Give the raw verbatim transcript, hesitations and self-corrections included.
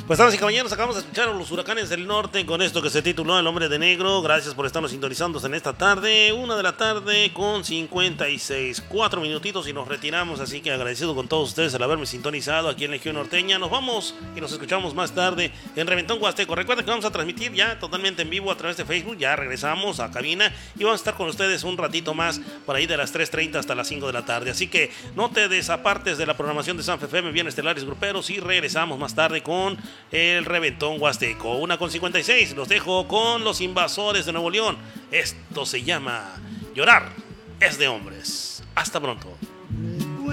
Pues damas y caballeros, acabamos de escuchar a los Huracanes del Norte con esto que se tituló El Hombre de Negro. Gracias por estarnos sintonizando en esta tarde, una de la tarde con cincuenta y seis, cuatro minutitos y nos retiramos, así que agradecido con todos ustedes al haberme sintonizado aquí en Legión Norteña. Nos vamos y nos escuchamos más tarde en Reventón Huasteco. Recuerden que vamos a transmitir ya totalmente en vivo a través de Facebook, ya regresamos a cabina y vamos a estar con ustedes un ratito más por ahí de las tres treinta hasta las cinco de la tarde, así que no te desapartes de la programación de San F M, bien estelares gruperos, y regresamos más tarde con el Reventón Huasteco. Una con cincuenta y seis, los dejo con los Invasores de Nuevo León. Esto se llama Llorar es de hombres. Hasta pronto.